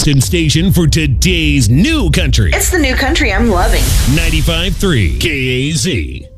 Austin station for today's new country. It's the new country I'm loving. 95.3 KAZ.